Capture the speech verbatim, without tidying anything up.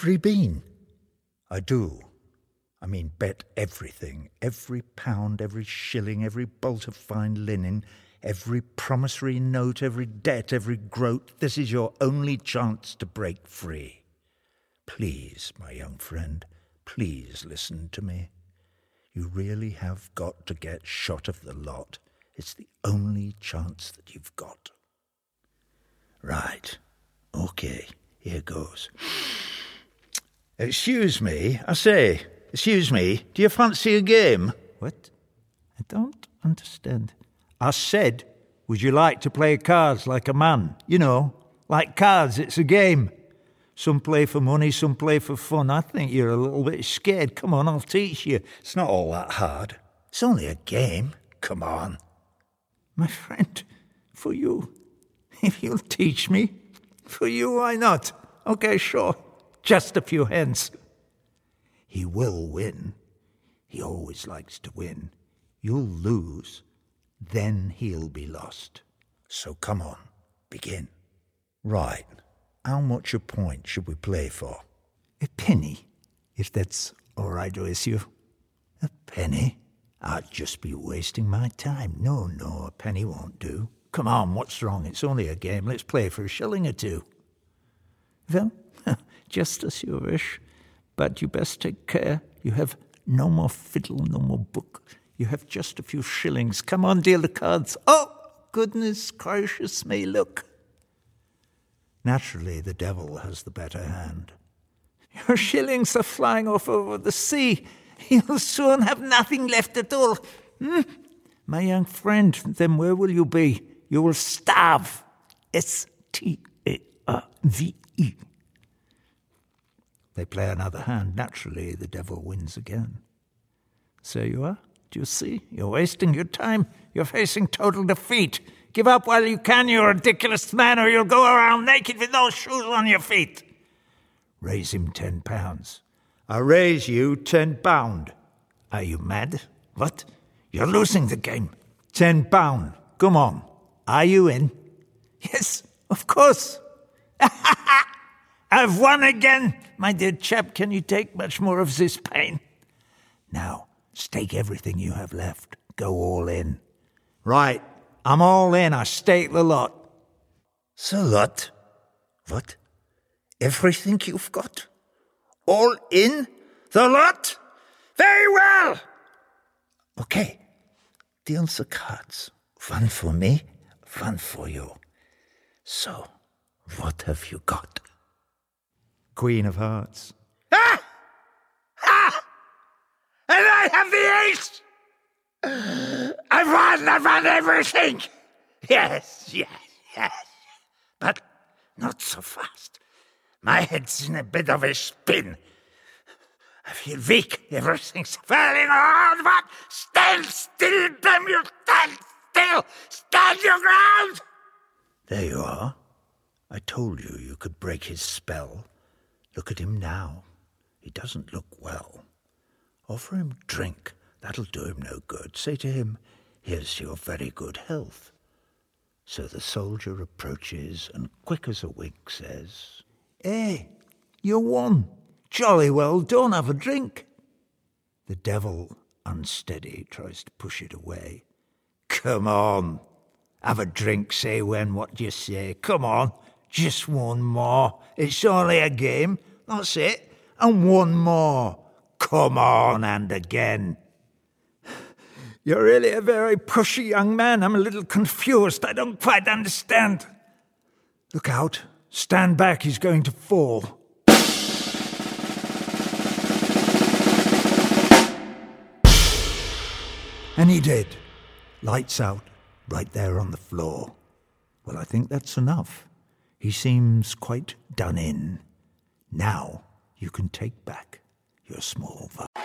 every bean? I do. I mean, bet everything, every pound, every shilling, every bolt of fine linen, every promissory note, every debt, every groat. This is your only chance to break free. Please, my young friend, please listen to me. You really have got to get shot of the lot. It's the only chance that you've got. Right. Okay, here goes. Excuse me, I say, excuse me, do you fancy a game? What? I don't understand. I said, would you like to play cards like a man? You know, like cards, it's a game. Some play for money, some play for fun. I think you're a little bit scared. Come on, I'll teach you. It's not all that hard. It's only a game. Come on. My friend, for you, if you'll teach me, for you, why not? Okay, sure. Just a few hands. He will win. He always likes to win. You'll lose. Then he'll be lost. So come on, begin. Right. How much a point should we play for? A penny, if that's all right with you. A penny? I'd just be wasting my time. No, no, a penny won't do. Come on, what's wrong? It's only a game. Let's play for a shilling or two. Well, just as you wish. But you best take care. You have no more fiddle, no more book. You have just a few shillings. Come on, deal the cards. Oh, goodness gracious me, look. Naturally, the devil has the better hand. Your shillings are flying off over the sea. You'll soon have nothing left at all. Hmm? My young friend, then where will you be? You will starve. S T A R V E. They play another hand. Naturally, the devil wins again. So you are. Do you see? You're wasting your time. You're facing total defeat. Give up while you can, you ridiculous man, or you'll go around naked with no shoes on your feet. Raise him ten pounds. I raise you ten pound. Are you mad? What? You're losing the game. Ten pound. Come on. Are you in? Yes, of course. I've won again. My dear chap, can you take much more of this pain? Now, stake everything you have left. Go all in. Right. I'm all in. I stake the lot. The lot? What? Everything you've got? All in? The lot? Very well! Okay. Deal the cards. One for me, one for you. So, what have you got? Queen of Hearts. Ah! Ah! And I have the ace! I've won, I've won everything! Yes, yes, yes. But not so fast. My head's in a bit of a spin. I feel weak. Everything's falling around, but stand still, damn you! Stand still! Stand your ground! There you are. I told you you could break his spell. Look at him now. He doesn't look well. Offer him drink. That'll do him no good. Say to him, here's your very good health. So the soldier approaches and quick as a wink says, Hey, you won. Jolly well done, have a drink. The devil, unsteady, tries to push it away. Come on. Have a drink, say when, what do you say? Come on. Just one more. It's only a game. That's it. And one more. Come on, and again. You're really a very pushy young man. I'm a little confused. I don't quite understand. Look out. Stand back. He's going to fall. And he did. Lights out. Right there on the floor. Well, I think that's enough. He seems quite done in. Now you can take back your small vial.